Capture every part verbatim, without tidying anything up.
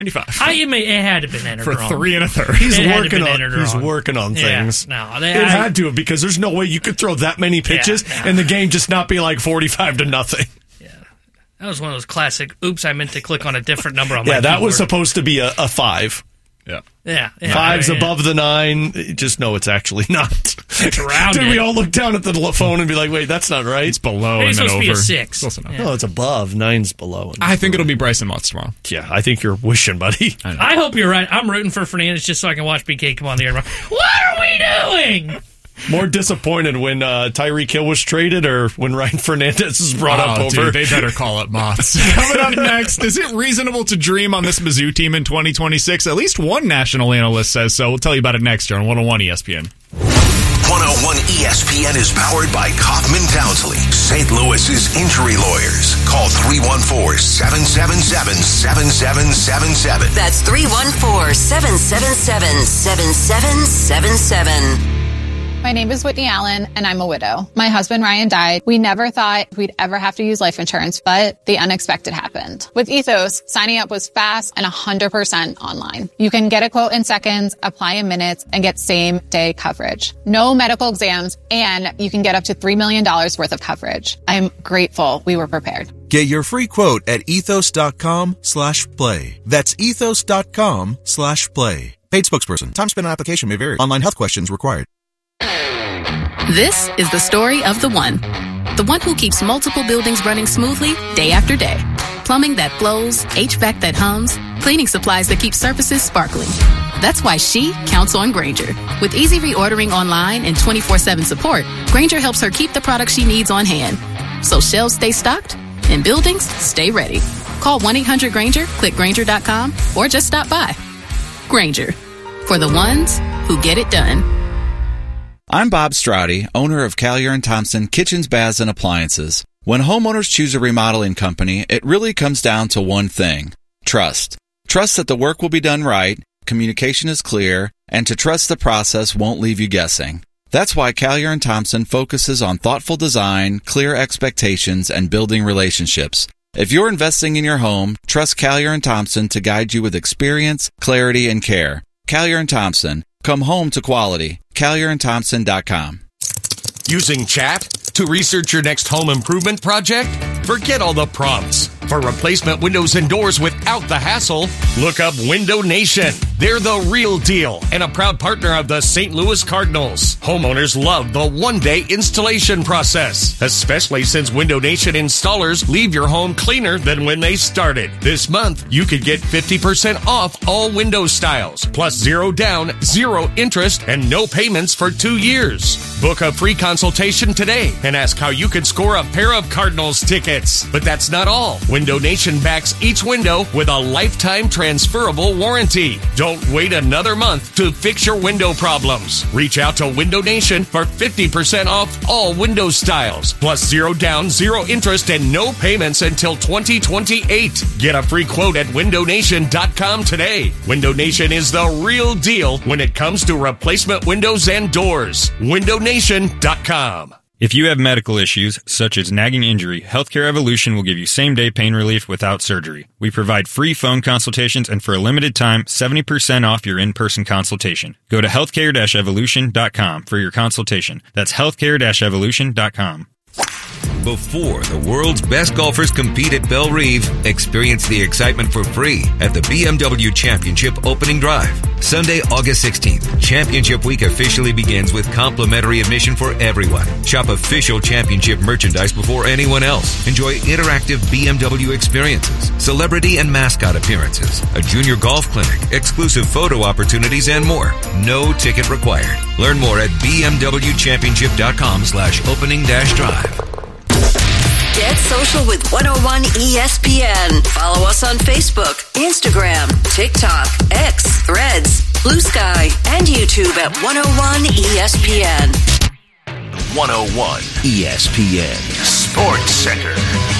ninety-five. I, it, may, it had to have been entered For wrong. three and a third. He's It had to working been on. entered He's wrong. working on Yeah, things. no, they, it I, had to have, because there's no way you could throw that many pitches Yeah, no. and the game just not be like forty-five to nothing. That was one of those classic, oops, I meant to click on a different number on my Yeah, that keyboard. was supposed to be a, a five. Yeah. Yeah. yeah Five's I mean, above the nine. Just know it's actually not. It's around Did it. we all look down at the phone and be like, wait, that's not right? It's below Maybe and it's then supposed over. to be a six. Close enough. Yeah. No, it's above. Nine's below. I think it'll be Bryson Motts tomorrow. Yeah, I think you're wishing, buddy. I know. I hope you're right. I'm rooting for Fernandez just so I can watch B K come on the air. What are we doing? More disappointed when uh, Tyreek Hill was traded or when Ryan Fernandez is brought oh, up over. Dude, they better call it Motts. Coming up next, is it reasonable to dream on this Mizzou team in twenty twenty-six? At least one national analyst says so. We'll tell you about it next year on one oh one E S P N. one oh one E S P N is powered by Kaufman Townsley, Saint Louis's injury lawyers. Call three one four, seven seven seven, seven seven seven seven. That's three one four, seven seven seven, seven seven seven seven. My name is Whitney Allen, and I'm a widow. My husband, Ryan, died. We never thought we'd ever have to use life insurance, but the unexpected happened. With Ethos, signing up was fast and one hundred percent online. You can get a quote in seconds, apply in minutes, and get same-day coverage. No medical exams, and you can get up to three million dollars worth of coverage. I'm grateful we were prepared. Get your free quote at ethos.com slash play. That's ethos.com slash play. Paid spokesperson. Time spent on application may vary. Online health questions required. This is the story of the one. The one who keeps multiple buildings running smoothly day after day. Plumbing that flows, H V A C that hums, cleaning supplies that keep surfaces sparkling. That's why she counts on Grainger. With easy reordering online and twenty-four seven support, Grainger helps her keep the products she needs on hand. So shelves stay stocked and buildings stay ready. Call one eight hundred Grainger, click Grainger dot com, or just stop by. Grainger. For the ones who get it done. I'm Bob Strati, owner of Callier and Thompson Kitchens, Baths, and Appliances. When homeowners choose a remodeling company, it really comes down to one thing: trust. Trust that the work will be done right, communication is clear, and to trust the process won't leave you guessing. That's why Callier and Thompson focuses on thoughtful design, clear expectations, and building relationships. If you're investing in your home, trust Callier and Thompson to guide you with experience, clarity, and care. Callier and Thompson. Come home to quality. Callier and Thompson dot com. Using chat to research your next home improvement project? Forget all the prompts. For replacement windows and doors without the hassle, look up Window Nation. They're the real deal and a proud partner of the Saint Louis Cardinals. Homeowners love the one-day installation process, especially since Window Nation installers leave your home cleaner than when they started. This month, you could get fifty percent off all window styles, plus zero down, zero interest, and no payments for two years. Book a free consultation today and ask how you could score a pair of Cardinals tickets. But that's not all. Window Nation backs each window with a lifetime transferable warranty. Don't wait another month to fix your window problems. Reach out to Window Nation for fifty percent off all window styles, plus zero down, zero interest, and no payments until twenty twenty-eight. Get a free quote at window nation dot com today. Window Nation is the real deal when it comes to replacement windows and doors. window nation dot com. If you have medical issues, such as nagging injury, Healthcare Evolution will give you same-day pain relief without surgery. We provide free phone consultations and for a limited time, seventy percent off your in-person consultation. Go to healthcare dash evolution dot com for your consultation. That's healthcare dash evolution dot com. Before the world's best golfers compete at Belle Reve, experience the excitement for free at the B M W Championship Opening Drive. Sunday, August sixteenth, Championship Week officially begins with complimentary admission for everyone. Shop official championship merchandise before anyone else. Enjoy interactive B M W experiences, celebrity and mascot appearances, a junior golf clinic, exclusive photo opportunities, and more. No ticket required. Learn more at b m w championship dot com slash opening dash drive. Get social with one oh one E S P N. Follow us on Facebook, Instagram, TikTok, X, Threads, Blue Sky, and YouTube at one oh one E S P N. one oh one E S P N Sports Center.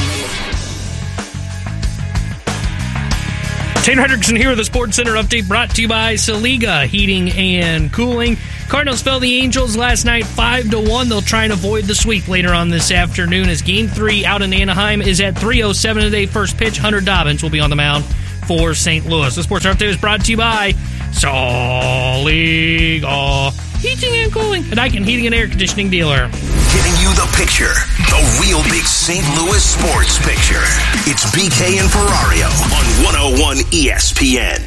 Tanner Hendrickson here with the Sports Center update brought to you by Saliga Heating and Cooling. Cardinals fell the Angels last night five to one. They'll try and avoid the sweep later on this afternoon as Game three out in Anaheim is at three oh seven today. First pitch, Hunter Dobbins will be on the mound for Saint Louis. The Sports Update is brought to you by Soliga Heating and Cooling, a Daikin Heating and Air Conditioning dealer. Giving you the picture, the real big Saint Louis sports picture. It's B K and Ferrario on one oh one E S P N.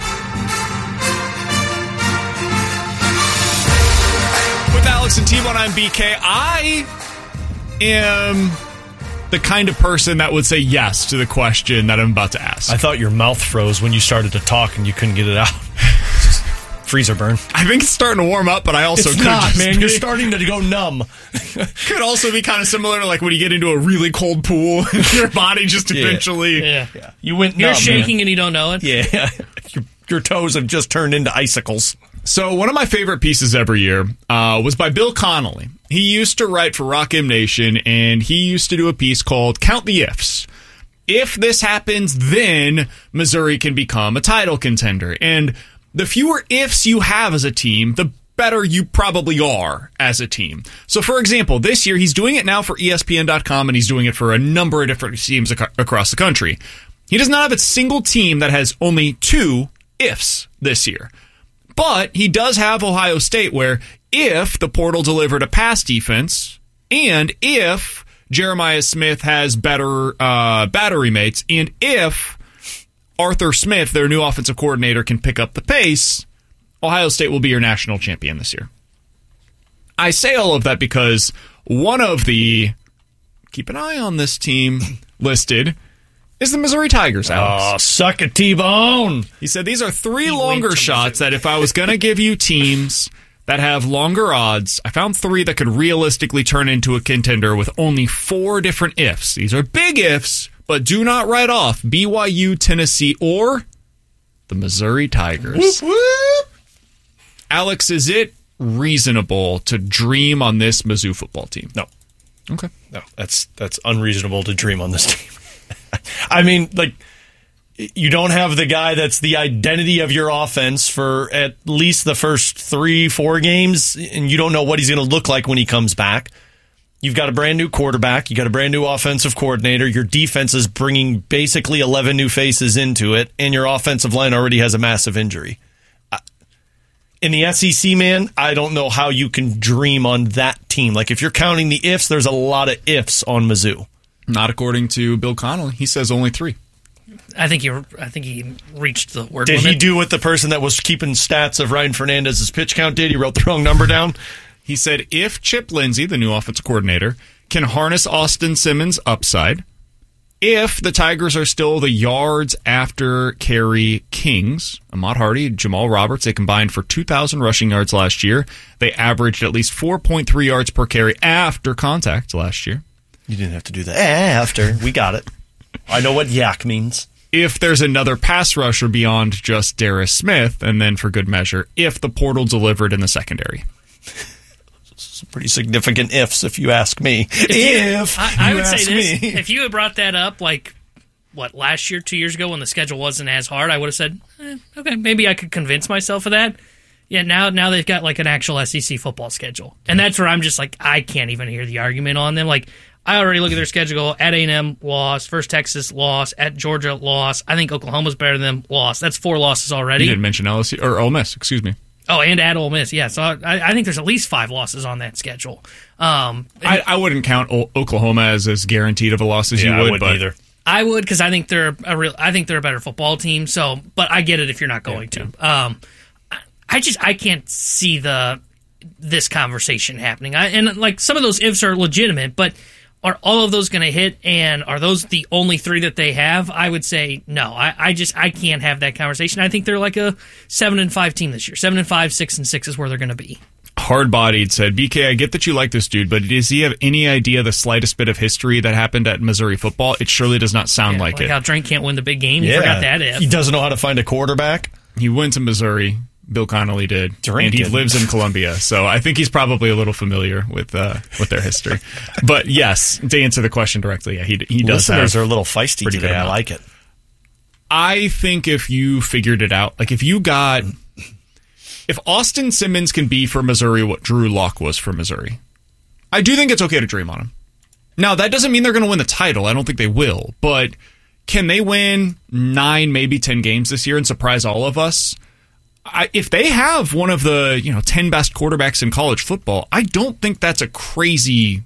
With Alex and T-Bone, I'm B K. I am the kind of person that would say yes to the question that I'm about to ask. I thought your mouth froze when you started to talk and you couldn't get it out. Freezer burn. I think it's starting to warm up, but I also it's could not, just man. Be, You're starting to go numb. Could also be kind of similar to like when you get into a really cold pool and your body just yeah. eventually... Yeah. yeah. You went You're numb, shaking man. and you don't know it. Yeah. your, your toes have just turned into icicles. So one of my favorite pieces every year uh, was by Bill Connolly. He used to write for Rock M Nation, and he used to do a piece called Count the Ifs. If this happens, then Missouri can become a title contender. And the fewer ifs you have as a team, the better you probably are as a team. So, for example, this year, he's doing it now for E S P N dot com, and he's doing it for a number of different teams ac- across the country. He does not have a single team that has only two ifs this year. But he does have Ohio State, where if the portal delivered a pass defense, and if Jeremiah Smith has better uh, battery mates, and if Arthur Smith, their new offensive coordinator, can pick up the pace, Ohio State will be your national champion this year. I say all of that because one of the, keep an eye on this team listed, is the Missouri Tigers, Alex. Oh, suck a T-bone. He said these are three he longer shots that if I was going to give you teams that have longer odds, I found three that could realistically turn into a contender with only four different ifs. These are big ifs, but do not write off B Y U, Tennessee, or the Missouri Tigers. Whoop, whoop. Alex, is it reasonable to dream on this Mizzou football team? No. Okay. No, that's that's unreasonable to dream on this team. I mean, like, you don't have the guy that's the identity of your offense for at least the first three, four games, and you don't know what he's going to look like when he comes back. You've got a brand new quarterback. You got a brand new offensive coordinator. Your defense is bringing basically eleven new faces into it, and your offensive line already has a massive injury. In the S E C, man, I don't know how you can dream on that team. Like, if you're counting the ifs, there's a lot of ifs on Mizzou. Not according to Bill Connolly. He says only three. I think he, I think he reached the word Did limit. he do what the person that was keeping stats of Ryan Fernandez's pitch count did? He wrote the wrong number down. He said if Chip Lindsey, the new offensive coordinator, can harness Austin Simmons' upside, if the Tigers are still the yards after carry kings, Ahmad Hardy, Jamal Roberts, they combined for two thousand rushing yards last year. They averaged at least four point three yards per carry after contact last year. You didn't have to do that. After. We got it. I know what yak means. If there's another pass rusher beyond just Darius Smith, and then for good measure, if the portal delivered in the secondary. Some pretty significant ifs, if you ask me. If, if you, I, I you would ask say this, me. if you had brought that up, like, what, last year, two years ago, when the schedule wasn't as hard, I would have said, eh, okay, maybe I could convince myself of that. Yeah, now now they've got, like, an actual S E C football schedule. And that's where I'm just like, I can't even hear the argument on them. Like, I already look at their schedule. At A and M, loss. First Texas, loss. At Georgia, loss. I think Oklahoma's better than them, loss. That's four losses already. You didn't mention L S U, or Ole Miss, excuse me. Oh, and at Ole Miss, yeah. So I, I think there's at least five losses on that schedule. Um, I, I wouldn't count o- Oklahoma as as guaranteed of a loss as yeah, you would, I wouldn't but either. I would, because I think they're a real. I think they're a better football team. So, but I get it if you're not going yeah, to. Yeah. Um, I just I can't see the this conversation happening. I, and like some of those ifs are legitimate, but are all of those going to hit? And are those the only three that they have? I would say no. I, I just I can't have that conversation. I think they're like a seven and five team this year. Seven and five, six and six is where they're going to be. Hard-bodied said, B K, I get that you like this dude, but does he have any idea the slightest bit of history that happened at Missouri football? It surely does not sound yeah, like, like it. How Drake can't win the big game. You yeah. forgot that if. He doesn't know how to find a quarterback. He went to Missouri. Bill Connolly did, Drinking. and he lives in Columbia, so I think he's probably a little familiar with uh, with their history. But yes, to answer the question directly, yeah, he he does. Listeners have are a little feisty today. I like it. I think if you figured it out, like if you got, if Austin Simmons can be for Missouri what Drew Lock was for Missouri, I do think it's okay to dream on him. Now that doesn't mean they're going to win the title. I don't think they will, but Can they win nine, maybe ten games this year and surprise all of us? I, if they have one of the you know ten best quarterbacks in college football, I don't think that's a crazy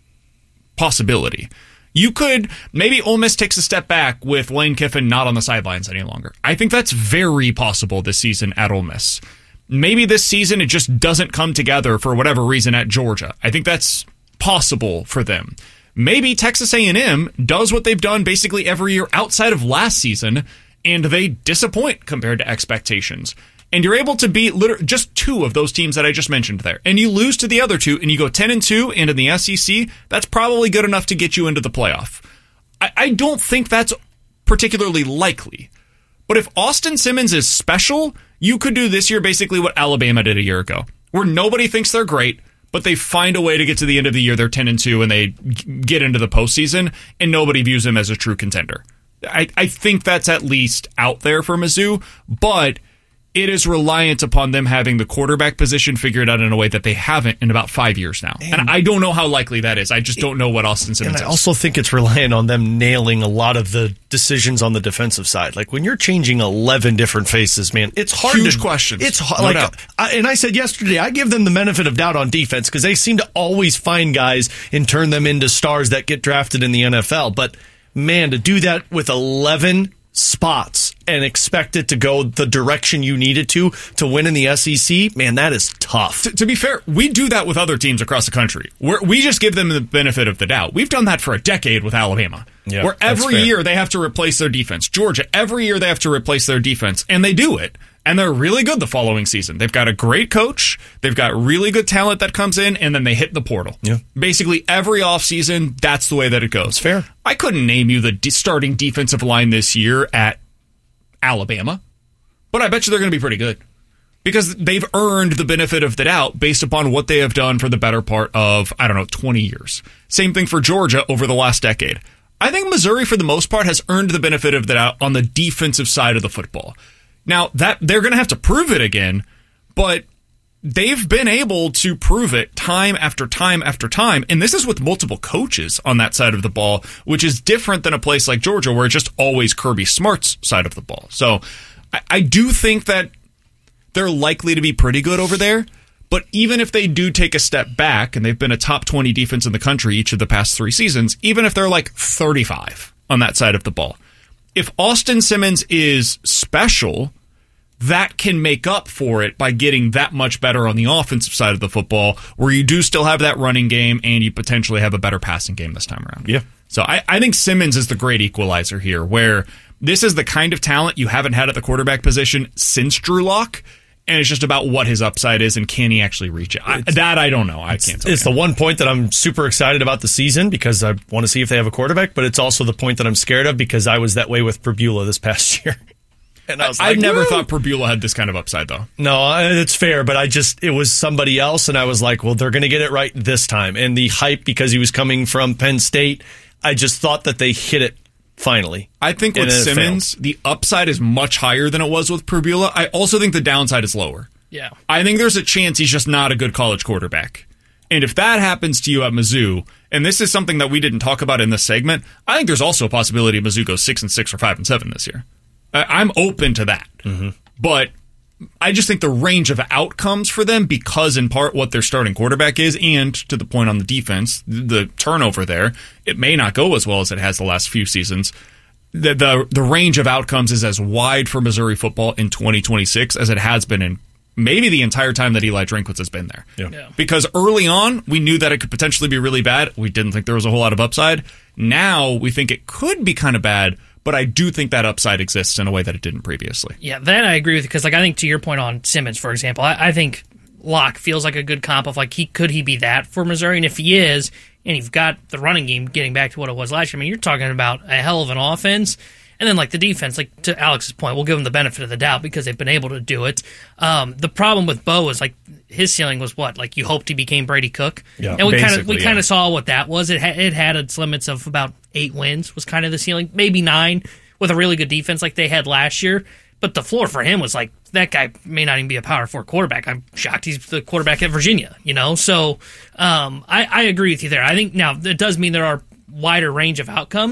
possibility. You could, maybe Ole Miss takes a step back with Lane Kiffin not on the sidelines any longer. I think that's very possible this season at Ole Miss. Maybe this season it just doesn't come together for whatever reason at Georgia. I think that's possible for them. Maybe Texas A and M does what they've done basically every year outside of last season, and they disappoint compared to expectations. And you're able to beat literally just two of those teams that I just mentioned there. And you lose to the other two, and you go ten and two, and in the S E C, that's probably good enough to get you into the playoff. I, I don't think that's particularly likely. But if Austin Simmons is special, you could do this year basically what Alabama did a year ago, where nobody thinks they're great, but they find a way to get to the end of the year, they're ten and two, and they get into the postseason, and nobody views them as a true contender. I, I think that's at least out there for Mizzou, but it is reliant upon them having the quarterback position figured out in a way that they haven't in about five years now. And, and I don't know how likely that is. I just don't know what Austin Simmons is. And I also think it's reliant on them nailing a lot of the decisions on the defensive side. Like when you're changing eleven different faces, man, it's hard Huge to... questions. It's hard. No like, doubt. I, and I said yesterday, I give them the benefit of doubt on defense because they seem to always find guys and turn them into stars that get drafted in the N F L. But man, to do that with eleven spots and expect it to go the direction you need it to to win in the S E C, man, that is tough. To, to be fair, we do that with other teams across the country. We're, we just give them the benefit of the doubt. We've done that for a decade with Alabama, yeah, where every year they have to replace their defense. Georgia, every year they have to replace their defense, and they do it. And they're really good the following season. They've got a great coach. They've got really good talent that comes in, and then they hit the portal. Yeah. Basically, every offseason, that's the way that it goes. It's fair. I couldn't name you the de- starting defensive line this year at Alabama, but I bet you they're going to be pretty good because they've earned the benefit of the doubt based upon what they have done for the better part of, I don't know, twenty years. Same thing for Georgia over the last decade. I think Missouri, for the most part, has earned the benefit of the doubt on the defensive side of the football. Now, that they're going to have to prove it again, but they've been able to prove it time after time after time, and this is with multiple coaches on that side of the ball, which is different than a place like Georgia where it's just always Kirby Smart's side of the ball. So I, I do think that they're likely to be pretty good over there, but even if they do take a step back, and they've been a top twenty defense in the country each of the past three seasons, even if they're like thirty-five on that side of the ball, if Austin Simmons is special, that can make up for it by getting that much better on the offensive side of the football, where you do still have that running game and you potentially have a better passing game this time around. Yeah. So I, I think Simmons is the great equalizer here, where this is the kind of talent you haven't had at the quarterback position since Drew Lock, and it's just about what his upside is and can he actually reach it. I, that I don't know. I can't tell It's you. the one point that I'm super excited about the season because I want to see if they have a quarterback, but it's also the point that I'm scared of because I was that way with Prbula this past year. And I was I like, never Woo! thought Prbula had this kind of upside, though. No, it's fair, but I just, it was somebody else, and I was like, well, they're going to get it right this time. And the hype, because he was coming from Penn State, I just thought that they hit it finally. I think And with then it Simmons, the upside is much higher than it was with Prbula. I also think the downside is lower. Yeah. I think there's a chance he's just not a good college quarterback. And if that happens to you at Mizzou, and this is something that we didn't talk about in this segment, I think there's also a possibility Mizzou goes six and six or five and seven this year. I'm open to that. Mm-hmm. But I just think the range of outcomes for them, because in part what their starting quarterback is, and to the point on the defense, the turnover there, it may not go as well as it has the last few seasons. The, the, the range of outcomes is as wide for Missouri football in twenty twenty-six as it has been in maybe the entire time that Eli Drinkwitz has been there. Yeah. Yeah. Because early on, we knew that it could potentially be really bad. We didn't think there was a whole lot of upside. Now we think it could be kind of bad, but I do think that upside exists in a way that it didn't previously. Yeah, that I agree with, because like I think to your point on Simmons, for example, I, I think Locke feels like a good comp of like he could he be that for Missouri, and if he is, and you've got the running game getting back to what it was last year, I mean, you're talking about a hell of an offense. And then, like, the defense, like, to Alex's point, we'll give them the benefit of the doubt because they've been able to do it. Um, the problem with Bo is, like, his ceiling was what? Like, you hoped he became Brady Cook? Yeah, and we kind of we basically, kind yeah. of saw what that was. It, ha- it had its limits of about eight wins was kind of the ceiling, maybe nine, with a really good defense like they had last year. But the floor for him was, like, that guy may not even be a Power Four quarterback. I'm shocked he's the quarterback at Virginia, you know? So um, I, I agree with you there. I think, now, it does mean there are wider range of outcomes,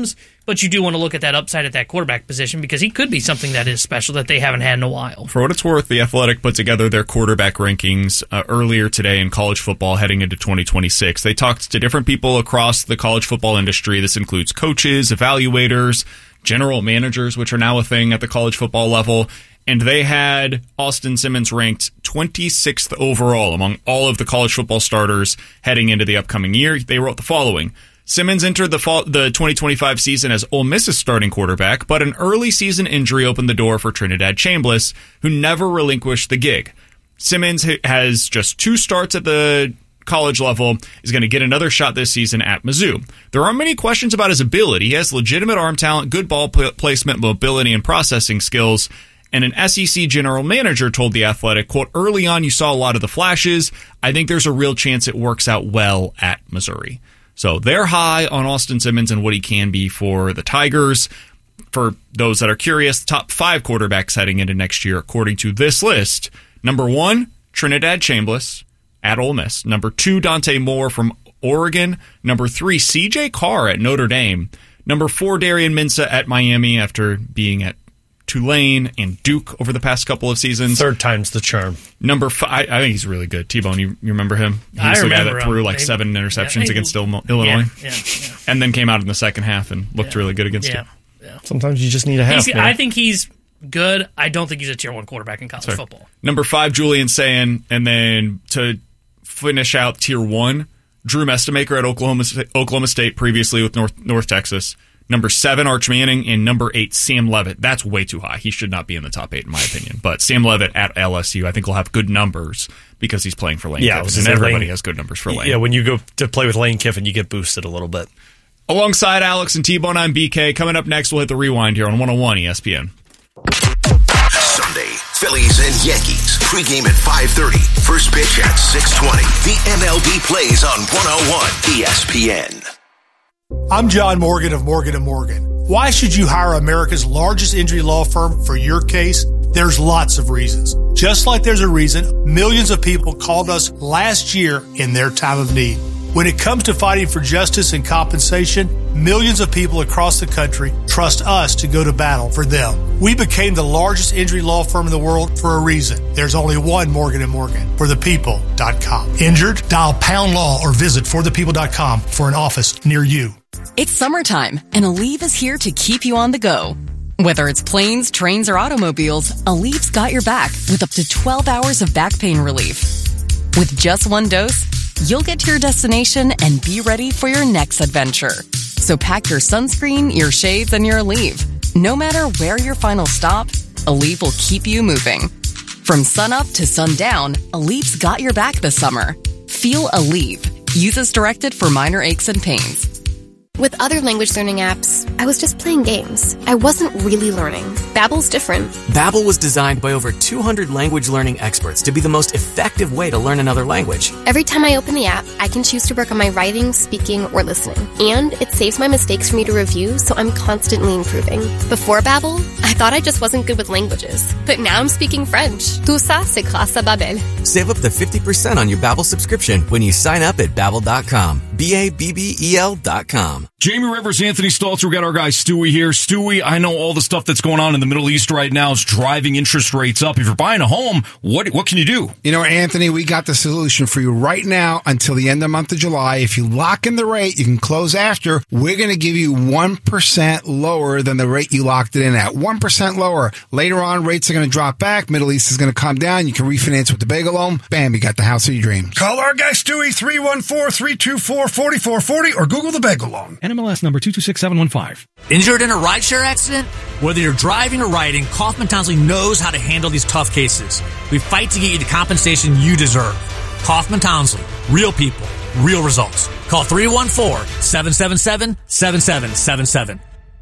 but you do want to look at that upside at that quarterback position because he could be something that is special that they haven't had in a while. For what it's worth, The Athletic put together their quarterback rankings uh, earlier today in college football heading into twenty twenty-six. They talked to different people across the college football industry. This includes coaches, evaluators, general managers, which are now a thing at the college football level. And they had Austin Simmons ranked twenty-sixth overall among all of the college football starters heading into the upcoming year. They wrote the following. Simmons entered the fall, the twenty twenty-five season as Ole Miss's starting quarterback, but an early season injury opened the door for Trinidad Chambliss, who never relinquished the gig. Simmons has just two starts at the college level, is going to get another shot this season at Mizzou. There aren't many questions about his ability. He has legitimate arm talent, good ball placement, mobility, and processing skills. And an S E C general manager told The Athletic, quote, early on you saw a lot of the flashes. I think there's a real chance it works out well at Missouri. So they're high on Austin Simmons and what he can be for the Tigers. For those that are curious, top five quarterbacks heading into next year, according to this list. Number one, Trinidad Chambliss at Ole Miss. Number two, Dante Moore from Oregon. Number three, C J Carr at Notre Dame. Number four, Darian Minsa at Miami after being at Tulane and Duke over the past couple of seasons. Third time's the charm. Number five, I think he's really good. T-Bone, you, you remember him? He's I the remember guy that threw him. like Maybe. seven interceptions Yeah, against he- Illinois, Yeah, yeah, yeah. and then came out in the second half and looked Yeah. really good against Yeah. it. Yeah. Sometimes you just need a half. He's, man. I think he's good. I don't think he's a tier one quarterback in college Sorry. football. Number five, Julian Sayin, and then to finish out tier one, Drew Mestamaker at Oklahoma State, Oklahoma State previously with North North Texas. Number seven, Arch Manning, and number eight, Sam Levitt. That's way too high. He should not be in the top eight, in my opinion. But Sam Levitt at L S U, I think will have good numbers because he's playing for Lane Yeah, I Kiffin, was and gonna say everybody Lane- has good numbers for Lane. Yeah, when you go to play with Lane Kiffin, you get boosted a little bit. Alongside Alex and T-Bone, I'm B K. Coming up next, we'll hit the rewind here on one oh one E S P N. Sunday, Phillies and Yankees. Pregame at five thirty. First pitch at six twenty. The M L B plays on one oh one E S P N. I'm John Morgan of Morgan and Morgan. Why should you hire America's largest injury law firm for your case? There's lots of reasons. Just like there's a reason millions of people called us last year in their time of need. When it comes to fighting for justice and compensation, millions of people across the country trust us to go to battle for them. We became the largest injury law firm in the world for a reason. There's only one Morgan and Morgan, for the people dot com. Injured? Dial pound law or visit for the people dot com for an office near you. It's summertime, and Aleve is here to keep you on the go. Whether it's planes, trains, or automobiles, Aleve's got your back with up to twelve hours of back pain relief. With just one dose, you'll get to your destination and be ready for your next adventure. So pack your sunscreen, your shades, and your Aleve. No matter where your final stop, Aleve will keep you moving. From sunup to sundown, Aleve's got your back this summer. Feel Aleve. Use as directed for minor aches and pains. With other language learning apps, I was just playing games. I wasn't really learning. Babbel's different. Babbel was designed by over two hundred language learning experts to be the most effective way to learn another language. Every time I open the app, I can choose to work on my writing, speaking, or listening. And it saves my mistakes for me to review, so I'm constantly improving. Before Babbel, I thought I just wasn't good with languages. But now I'm speaking French. Tout ça, c'est grâce à Babbel. Save up to fifty percent on your Babbel subscription when you sign up at babbel dot com. B A B B E L dot com. Jamie Rivers, Anthony Staltzer, we got our guy Stewie here. Stewie, I know all the stuff that's going on in the Middle East right now is driving interest rates up. If you're buying a home, what what can you do? You know, Anthony, we got the solution for you right now until the end of the month of July. If you lock in the rate, you can close after. We're going to give you one percent lower than the rate you locked it in at. one percent lower. Later on, rates are going to drop back. Middle East is going to come down. You can refinance with the Bagel Loan. Bam, you got the house of your dreams. Call our guy Stewie, three one four, three two four, four four four zero or Google the Bagel Loan. N M L S number two two six seven one five. Injured in a rideshare accident? Whether you're driving or riding, Kaufman Townsley knows how to handle these tough cases. We fight to get you the compensation you deserve. Kaufman Townsley. Real people. Real results. Call three one four, seven seven seven, seven seven seven seven.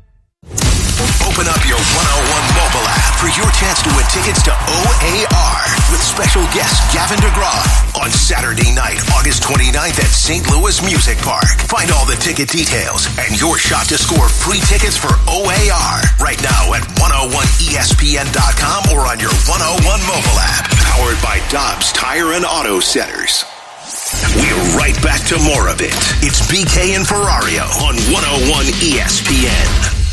Open up your one oh one mobile app for your chance to win tickets to O A R with special guest Gavin DeGraw on Saturday night, August twenty-ninth at Saint Louis Music Park. Find all the ticket details and your shot to score free tickets for O A R right now at one oh one E S P N dot com or on your one oh one mobile app. Powered by Dobbs Tire and Auto Centers. We're right back to more of it. It's B K and Ferrario on one oh one E S P N.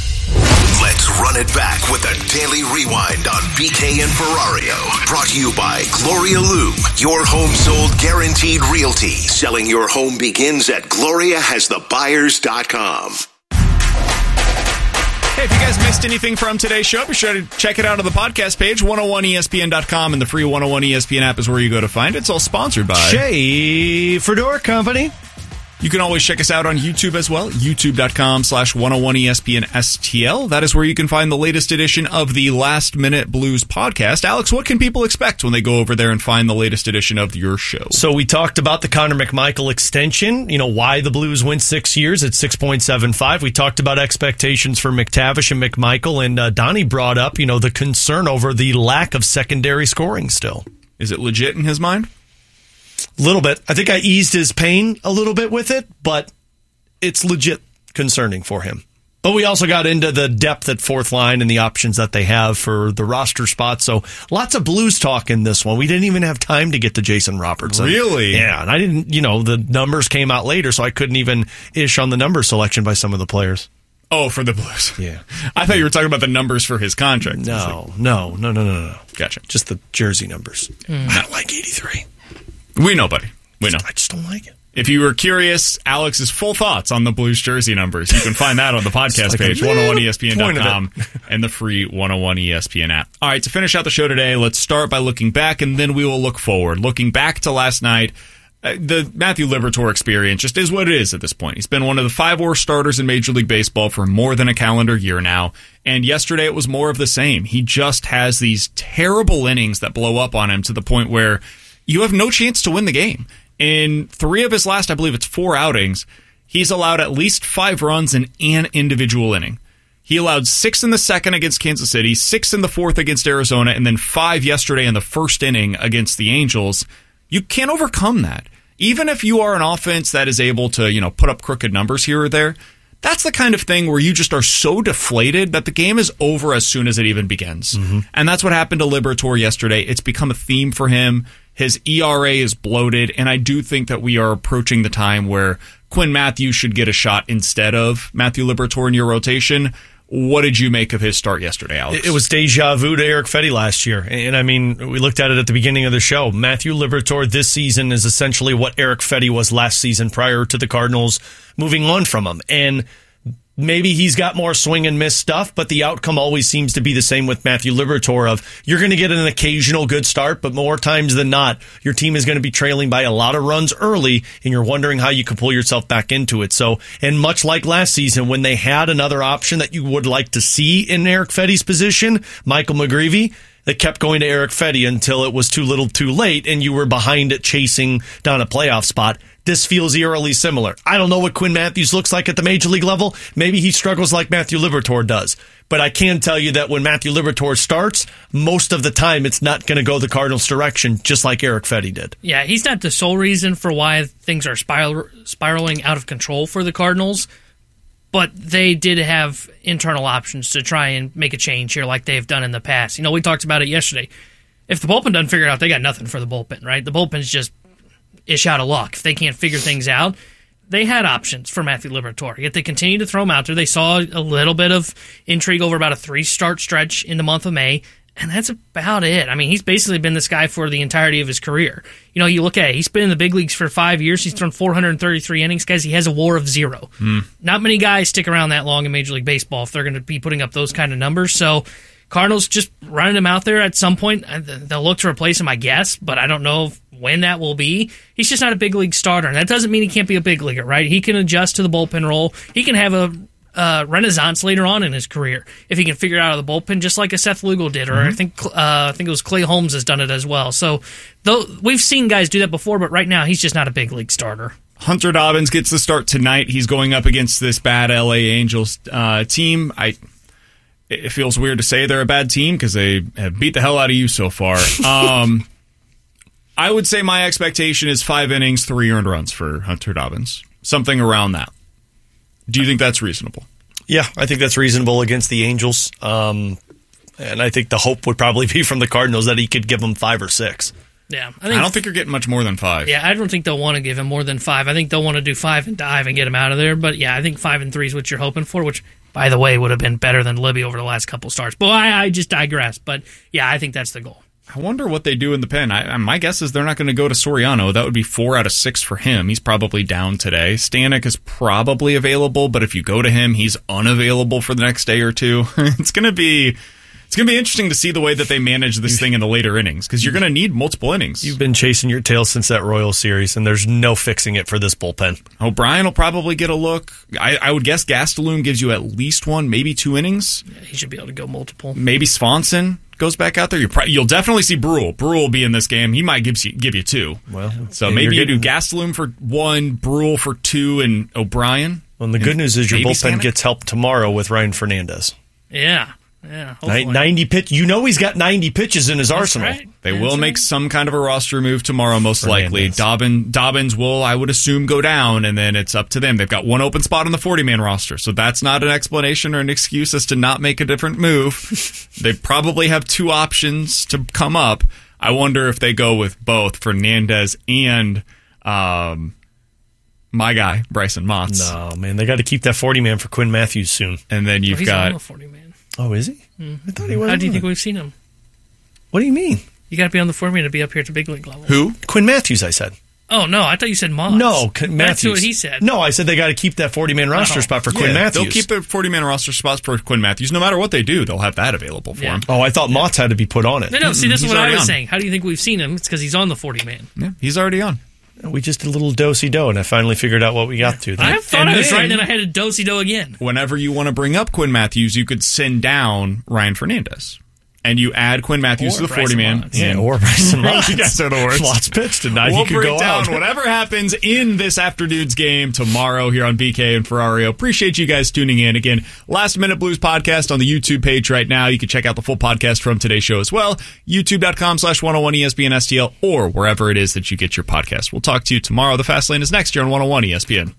Let's run it back with a daily rewind on B K and Ferrario. Brought to you by Gloria Loom, your home sold guaranteed realty. Selling your home begins at gloria has the buyers dot com. Hey, if you guys missed anything from today's show, be sure to check it out on the podcast page, one oh one E S P N dot com, and the free one oh one E S P N app is where you go to find it. It's all sponsored by Shea Fedora Company. You can always check us out on YouTube as well, youtube.com slash 101 ESPN STL. That is where you can find the latest edition of the Last Minute Blues podcast. Alex, what can people expect when they go over there and find the latest edition of your show? So we talked about the Connor McMichael extension, you know, why the Blues went six years at six point seven five. We talked about expectations for McTavish and McMichael, and uh, Donnie brought up, you know, the concern over the lack of secondary scoring still. Is it legit in his mind? A little bit. I think I eased his pain a little bit with it, but it's legit concerning for him. But we also got into the depth at fourth line and the options that they have for the roster spots. So lots of Blues talk in this one. We didn't even have time to get to Jason Robertson. Really? Yeah, and I didn't, you know, the numbers came out later, so I couldn't even ish on the number selection by some of the players. Oh, for the Blues. Yeah. I thought you were talking about the numbers for his contract. No, no, no, no, no, no. Gotcha. Just the jersey numbers. Mm. Not like eighty-three. We know, buddy. We know. I just don't like it. If you were curious, Alex's full thoughts on the Blues jersey numbers, you can find that on the podcast like page, a one oh one E S P N dot point com, and the free one oh one E S P N app. All right, to finish out the show today, let's start by looking back, and then we will look forward. Looking back to last night, uh, the Matthew Liberatore experience just is what it is at this point. He's been one of the five worst starters in Major League Baseball for more than a calendar year now, and yesterday it was more of the same. He just has these terrible innings that blow up on him to the point where you have no chance to win the game. In three of his last, I believe it's four outings, he's allowed at least five runs in an individual inning. He allowed six in the second against Kansas City, six in the fourth against Arizona, and then five yesterday in the first inning against the Angels. You can't overcome that. Even if you are an offense that is able to, you know, put up crooked numbers here or there, that's the kind of thing where you just are so deflated that the game is over as soon as it even begins. Mm-hmm. And that's what happened to Liberatore yesterday. It's become a theme for him. His E R A is bloated, and I do think that we are approaching the time where Quinn Matthews should get a shot instead of Matthew Liberatore in your rotation. What did you make of his start yesterday, Alex? It was deja vu to Eric Fedde last year. And, I mean, we looked at it at the beginning of the show. Matthew Liberatore this season is essentially what Eric Fedde was last season prior to the Cardinals moving on from him. And maybe he's got more swing and miss stuff, but the outcome always seems to be the same with Matthew Liberatore of you're going to get an occasional good start, but more times than not, your team is going to be trailing by a lot of runs early, and you're wondering how you can pull yourself back into it. So, and much like last season, when they had another option that you would like to see in Eric Fedde's position, Michael McGreevy, they kept going to Eric Fedde until it was too little too late, and you were behind it chasing down a playoff spot. This feels eerily similar. I don't know what Quinn Matthews looks like at the major league level. Maybe he struggles like Matthew Liberatore does. But I can tell you that when Matthew Liberatore starts, most of the time it's not going to go the Cardinals' direction, just like Eric Fedde did. Yeah, he's not the sole reason for why things are spiral, spiraling out of control for the Cardinals, but they did have internal options to try and make a change here like they've done in the past. You know, we talked about it yesterday. If the bullpen doesn't figure it out, they got nothing for the bullpen, right? The bullpen's just ish out of luck. If they can't figure things out, they had options for Matthew Liberatore. Yet they continue to throw him out there. They saw a little bit of intrigue over about a three-start stretch in the month of May, and that's about it. I mean, he's basically been this guy for the entirety of his career. You know, you look at it, he's been in the big leagues for five years. He's thrown four hundred thirty-three innings. Guys, he has a WAR of zero. Mm. Not many guys stick around that long in Major League Baseball if they're going to be putting up those kind of numbers. So Cardinals just running him out there at some point. They'll look to replace him, I guess, but I don't know when that will be. He's just not a big league starter, and that doesn't mean he can't be a big leaguer, right? He can adjust to the bullpen role. He can have a uh, renaissance later on in his career if he can figure it out of the bullpen, just like a Seth Lugo did, or mm-hmm. I think uh, I think it was Clay Holmes has done it as well. So though we've seen guys do that before, but right now he's just not a big league starter. Hunter Dobbins gets the start tonight. He's going up against this bad L A Angels uh, team. I. It feels weird to say they're a bad team because they have beat the hell out of you so far. Um, I would say my expectation is five innings, three earned runs for Hunter Dobbins. Something around that. Do you think that's reasonable? Yeah, I think that's reasonable against the Angels. Um, and I think the hope would probably be from the Cardinals that he could give them five or six. Yeah, I, think I don't think you're getting much more than five. Yeah, I don't think they'll want to give him more than five. I think they'll want to do five and dive and get him out of there. But yeah, I think five and three is what you're hoping for, which by the way, would have been better than Libby over the last couple starts. But I, I just digress. But, yeah, I think that's the goal. I wonder what they do in the pen. I, my guess is they're not going to go to Soriano. That would be four out of six for him. He's probably down today. Stanek is probably available, but if you go to him, he's unavailable for the next day or two. It's going to be... It's going to be interesting to see the way that they manage this thing in the later innings, because you're going to need multiple innings. You've been chasing your tail since that Royal Series, and there's no fixing it for this bullpen. O'Brien will probably get a look. I, I would guess Gastelum gives you at least one, maybe two innings. Yeah, he should be able to go multiple. Maybe Swanson goes back out there. You're pro- you'll definitely see Brule. Brule will be in this game. He might give you, give you two. Well, so maybe you do Gastelum for one, Brule for two, and O'Brien. Well, and the good news is your bullpen Stanek gets help tomorrow with Ryan Fernandez. Yeah. Yeah, hopefully. ninety pitch. You know he's got ninety pitches in his That's arsenal. right. They That's will right. make some kind of a roster move tomorrow, most Fernandez. likely. Dobbin, Dobbins will, I would assume, go down, and then it's up to them. They've got one open spot on the forty-man roster, so that's not an explanation or an excuse as to not make a different move. They probably have two options to come up. I wonder if they go with both Fernandez and um, my guy, Bryson Motts. No, man, they got to keep that forty-man for Quinn Matthews soon. And then you've He's got... on the forty-man. Oh, is he? Mm. I thought he was. How do you on think it. we've seen him? What do you mean? You got to be on the forty-man to be up here at the big league level. Who? Quinn Matthews, I said. Oh, no, I thought you said Moss. No, Quinn Matthews. That's what he said. No, I said they got to keep that forty-man roster Oh. spot for Yeah, Quinn Matthews. they'll keep a forty-man roster spot for Quinn Matthews. No matter what they do, they'll have that available for Yeah. him. Oh, I thought Motts had to be put on it. No, no, see, this He's is what I already was on. saying. How do you think we've seen him? It's because he's on the forty-man. Yeah, he's already on. We just did a little do-si-do, and I finally figured out what we got to. I thought And I was then- right, and then I had a do-si-do again. Whenever you want to bring up Quinn Matthews, you could send down Ryan Fernandez. And you add Quinn Matthews Or to the Bryson forty-man. Motts. Yeah, or Bryson Motts. You guys are the worst. Motts pitched, and now We'll he could break go down out. whatever happens in this afternoon's game tomorrow here on B K and Ferrario. Appreciate you guys tuning in. Again, Last Minute Blues podcast on the YouTube page right now. You can check out the full podcast from today's show as well. YouTube.com slash 101 ESPN STL or wherever it is that you get your podcast. We'll talk to you tomorrow. The Fast Lane is next year on one oh one E S P N.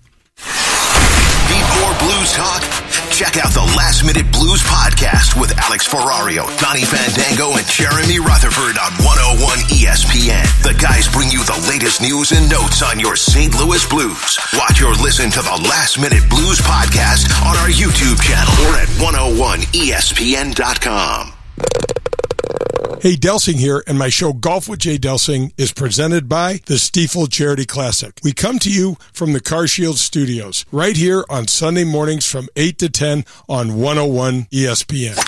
Need more blues talk? Check out the Last Minute Blues podcast with Alex Ferrario, Donnie Fandango, and Jeremy Rutherford on one oh one E S P N. The guys bring you the latest news and notes on your Saint Louis Blues. Watch or listen to the Last Minute Blues podcast on our YouTube channel or at one oh one E S P N dot com. Hey, Delsing here, and my show Golf with Jay Delsing is presented by the Stiefel Charity Classic. We come to you from the CarShield Studios, right here on Sunday mornings from eight to ten on one oh one E S P N.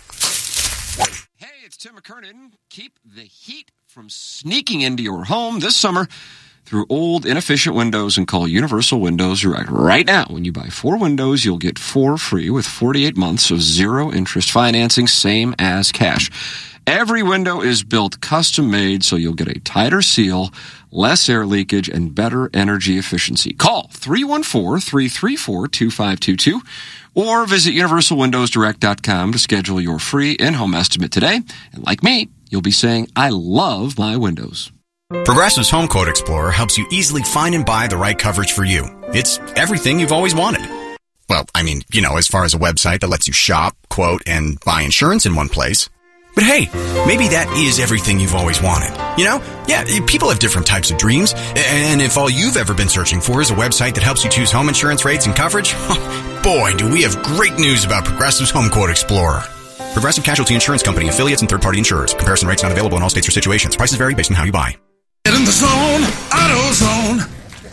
Hey, it's Tim McKernan. Keep the heat from sneaking into your home this summer through old, inefficient windows and call Universal Windows Direct. Right now, when you buy four windows, you'll get four free with forty-eight months of zero-interest financing, same as cash. Every window is built custom-made, so you'll get a tighter seal, less air leakage, and better energy efficiency. Call three one four, three three four, two five two two or visit universal windows direct dot com to schedule your free in-home estimate today. And like me, you'll be saying, I love my windows. Progressive's Home Quote Explorer helps you easily find and buy the right coverage for you. It's everything you've always wanted. Well, I mean, you know, as far as a website that lets you shop, quote, and buy insurance in one place. But hey, maybe that is everything you've always wanted. You know? Yeah, people have different types of dreams. And if all you've ever been searching for is a website that helps you choose home insurance rates and coverage, boy, do we have great news about Progressive's Home Quote Explorer. Progressive Casualty Insurance Company, affiliates, and third-party insurers. Comparison rates not available in all states or situations. Prices vary based on how you buy. Get in the zone, AutoZone.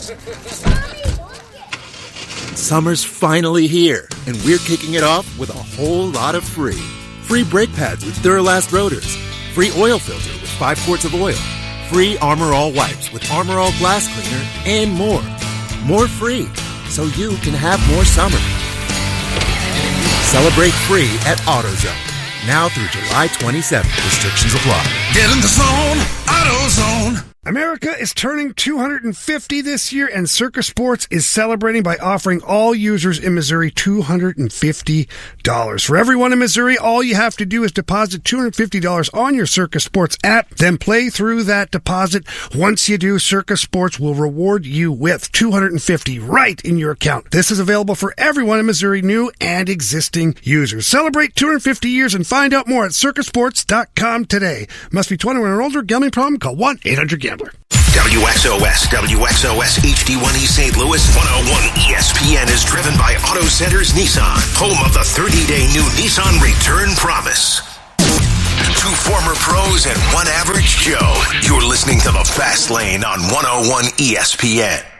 Summer's finally here, and we're kicking it off with a whole lot of free. Free brake pads with Duralast rotors. Free oil filter with five quarts of oil. Free Armor All wipes with Armor All glass cleaner, and more. More free, so you can have more summer. Celebrate free at AutoZone. Now through July twenty-seventh. Restrictions apply. Get in the zone, AutoZone. America is turning two hundred fifty this year, and Circus Sports is celebrating by offering all users in Missouri two hundred fifty dollars. For everyone in Missouri, all you have to do is deposit two hundred fifty dollars on your Circus Sports app, then play through that deposit. Once you do, Circus Sports will reward you with two hundred fifty dollars right in your account. This is available for everyone in Missouri, new and existing users. Celebrate two hundred fifty years and find out more at circus sports dot com today. Must be twenty-one or older. Gambling problem? Call one eight hundred gambler. W W X O S, W X O S H D one E Saint Louis, one oh one E S P N is driven by Auto Centers Nissan, home of the thirty-day new Nissan Return Promise. Two former pros and one average Joe. You're listening to The Fast Lane on one oh one E S P N.